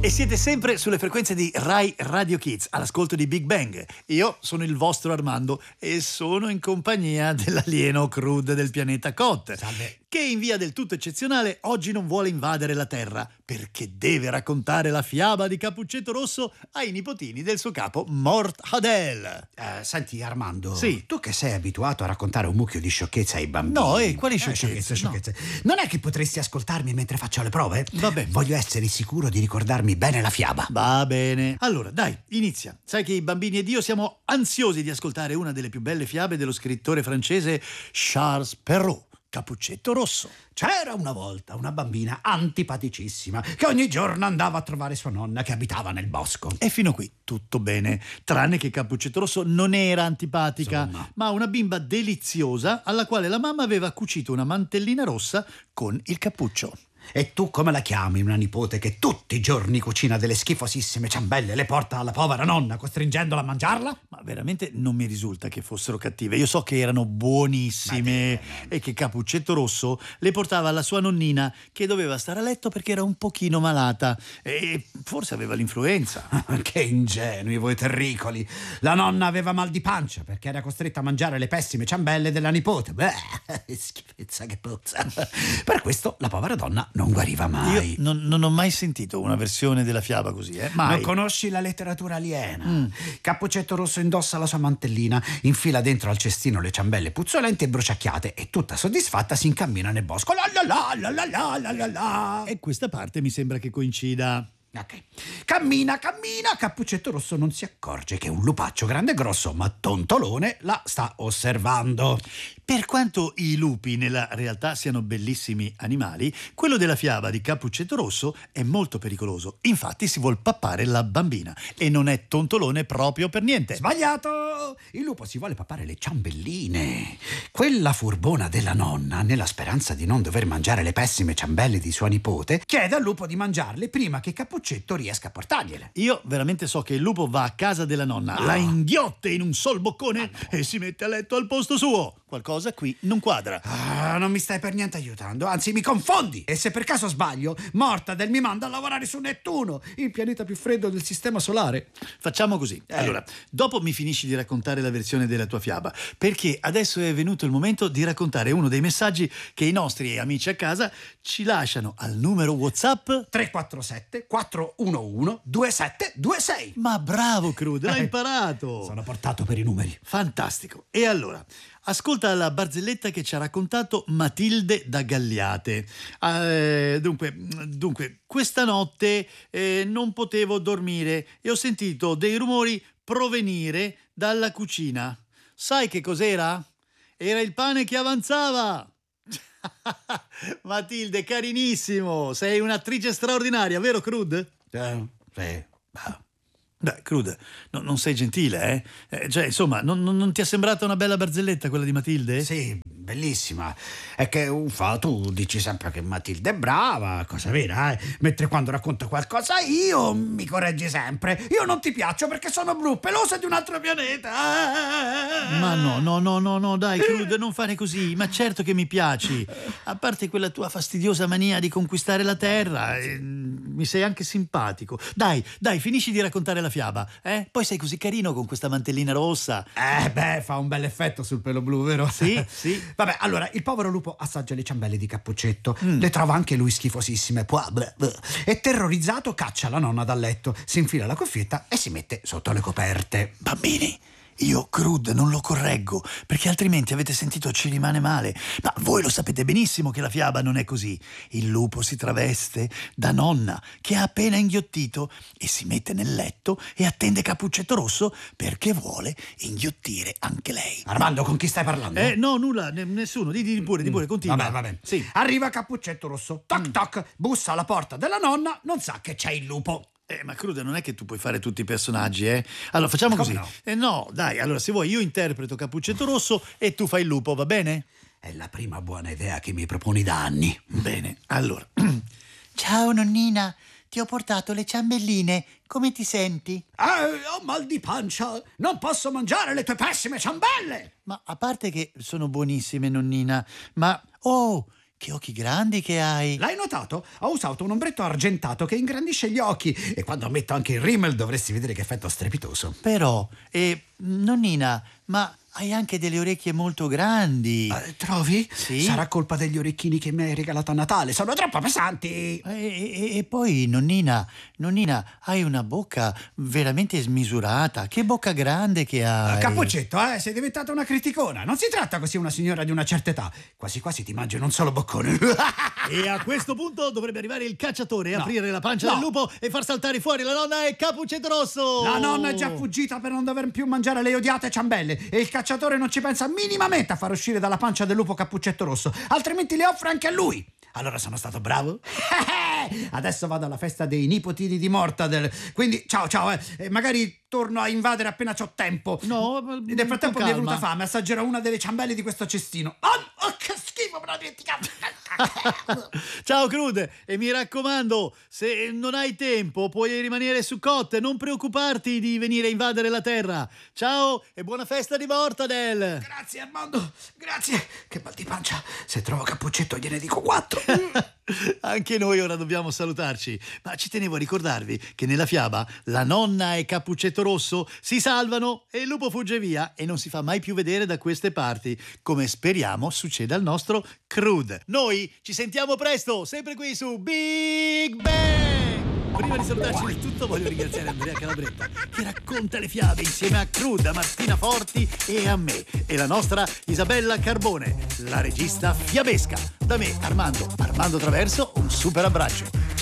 E siete sempre sulle frequenze di Rai Radio Kids, all'ascolto di Big Bang. Io sono il vostro Armando e sono in compagnia dell'alieno Crud del pianeta Kot. Salve. Che in via del tutto eccezionale oggi non vuole invadere la Terra perché deve raccontare la fiaba di Cappuccetto Rosso ai nipotini del suo capo Mort Hadel. Senti Armando, Sì. tu che sei abituato a raccontare un mucchio di sciocchezze ai bambini. No, quali sciocchezze? Sciocchezze. Non è che potresti ascoltarmi mentre faccio le prove? Va bene. Voglio essere sicuro di ricordarmi bene la fiaba. Va bene. Allora, dai, inizia. Sai che i bambini ed io siamo ansiosi di ascoltare una delle più belle fiabe dello scrittore francese Charles Perrault, Cappuccetto Rosso. C'era una volta una bambina antipaticissima che ogni giorno andava a trovare sua nonna che abitava nel bosco. E fino qui tutto bene, tranne che Cappuccetto Rosso non era antipatica, Insomma. ma una bimba deliziosa alla quale la mamma aveva cucito una mantellina rossa con il cappuccio. E tu come la chiami una nipote che tutti i giorni cucina delle schifosissime ciambelle e le porta alla povera nonna costringendola a mangiarla? Ma veramente non mi risulta che fossero cattive. Io so che erano buonissime e che Cappuccetto Rosso le portava alla sua nonnina che doveva stare a letto perché era un pochino malata e forse aveva l'influenza. Che ingenui voi terricoli! La nonna aveva mal di pancia perché era costretta a mangiare le pessime ciambelle della nipote. Beh, schifezza che puzza. Per questo la povera donna non guariva mai. Io non ho mai sentito una versione della fiaba così, mai. Non conosci la letteratura aliena? Cappuccetto Rosso indossa la sua mantellina, infila dentro al cestino le ciambelle puzzolenti e bruciacchiate e tutta soddisfatta si incammina nel bosco. La la la la la la la la. E questa parte mi sembra che coincida. Ok. Cammina, Cappuccetto Rosso non si accorge che un lupaccio grande e grosso ma tontolone la sta osservando. Per quanto i lupi nella realtà siano bellissimi animali, quello della fiaba di Cappuccetto Rosso è molto pericoloso. Infatti si vuol pappare la bambina e non è tontolone proprio per niente. Sbagliato! Il lupo si vuole pappare le ciambelline. Quella furbona della nonna, nella speranza di non dover mangiare le pessime ciambelle di sua nipote, chiede al lupo di mangiarle prima che Cappuccetto riesca a portargliele. Io veramente so che il lupo va a casa della nonna, la inghiotte in un sol boccone e si mette a letto al posto suo. Qualcosa qui non quadra. Non mi stai per niente aiutando, anzi mi confondi. E se per caso sbaglio, Mortadel mi manda a lavorare su Nettuno, il pianeta più freddo del sistema solare. Facciamo così. Allora, dopo mi finisci di raccontare la versione della tua fiaba, perché adesso è venuto il momento di raccontare uno dei messaggi che i nostri amici a casa ci lasciano al numero WhatsApp 347 411 2726. Ma bravo Crud, l'hai imparato! Sono portato per i numeri. Fantastico. E allora, ascolta la barzelletta che ci ha raccontato Matilde da Galliate. Dunque, questa notte non potevo dormire e ho sentito dei rumori provenire dalla cucina. Sai che cos'era? Era il pane che avanzava! Matilde, carinissimo! Sei un'attrice straordinaria, vero Crud? Sì. Beh, Crud, non sei gentile, eh? Cioè, insomma, non ti è sembrata una bella barzelletta quella di Matilde? Sì, bellissima. È che tu dici sempre che Matilde è brava, cosa vera, mentre quando racconto qualcosa io mi correggi sempre. Io non ti piaccio perché sono blu, pelosa di un altro pianeta. Ma no, dai, Crud, non fare così. Ma certo che mi piaci. A parte quella tua fastidiosa mania di conquistare la terra, mi sei anche simpatico. Dai, finisci di raccontare la fiaba, eh? Poi sei così carino con questa mantellina rossa. Fa un bel effetto sul pelo blu, vero? Sì. Vabbè, allora, il povero lupo assaggia le ciambelle di Cappuccetto, le trova anche lui schifosissime, e terrorizzato caccia la nonna dal letto, si infila la cuffietta e si mette sotto le coperte. Bambini, io Crud non lo correggo, perché altrimenti avete sentito ci rimane male. Ma voi lo sapete benissimo che la fiaba non è così. Il lupo si traveste da nonna che ha appena inghiottito e si mette nel letto e attende Cappuccetto Rosso perché vuole inghiottire anche lei. Armando, con chi stai parlando? No, nulla, nessuno. Di pure, continua. Vabbè. Sì. Arriva Cappuccetto Rosso, toc toc, bussa alla porta della nonna, non sa che c'è il lupo. Ma Cruda, non è che tu puoi fare tutti i personaggi, eh? Allora, facciamo così. no? No, dai, allora, se vuoi io interpreto Cappuccetto Rosso e tu fai il lupo, va bene? È la prima buona idea che mi proponi da anni. Bene, allora. Ciao nonnina, ti ho portato le ciambelline, come ti senti? Ho mal di pancia, non posso mangiare le tue pessime ciambelle. Ma a parte che sono buonissime, nonnina, ma... Oh, che occhi grandi che hai. L'hai notato? Ho usato un ombretto argentato che ingrandisce gli occhi e quando metto anche il rímel dovresti vedere che effetto strepitoso. Però, nonnina, ma hai anche delle orecchie molto grandi. Trovi? Sì. Sarà colpa degli orecchini che mi hai regalato a Natale, sono troppo pesanti. E poi, nonnina, hai una bocca veramente smisurata. Che bocca grande che hai. Cappuccetto, sei diventata una criticona. Non si tratta così una signora di una certa età. Quasi quasi ti mangio in un solo boccone. E a questo punto dovrebbe arrivare il cacciatore, No. aprire la pancia No. del lupo e far saltare fuori la nonna e Cappuccetto Rosso. La nonna è già fuggita per non dover più mangiare le odiate ciambelle e il cacciatore non ci pensa minimamente a far uscire dalla pancia del lupo Cappuccetto Rosso, altrimenti le offre anche a lui. Allora sono stato bravo? Adesso vado alla festa dei nipotini di Mortadel, quindi ciao, magari torno a invadere appena c'ho tempo. No, nel frattempo con mi è calma. venuta fame, assaggerò una delle ciambelle di questo cestino. Oh, che schifo, me l'ho dimenticato. Ciao Crude, e mi raccomando, se non hai tempo puoi rimanere su Cot, non preoccuparti di venire a invadere la Terra. Ciao e buona festa di Mortadel. Grazie Armando, grazie. Che mal di pancia, se trovo Cappuccetto gliene dico 4. Anche noi ora dobbiamo salutarci, ma ci tenevo a ricordarvi che nella fiaba la nonna e Cappuccetto Rosso si salvano e il lupo fugge via e non si fa mai più vedere da queste parti, come speriamo succeda al nostro Crude. Noi ci sentiamo presto, sempre qui su Big Bang! Prima di salutarci del tutto voglio ringraziare Andrea Calabretta che racconta le fiabe insieme a Crude, a Martina Forti e a me, e la nostra Isabella Carbone, la regista fiabesca. Da me, Armando Traverso, un super abbraccio.